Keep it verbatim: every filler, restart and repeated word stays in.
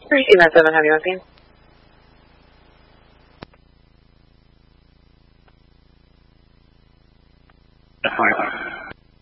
three two nine seven, have you on scene? Fire.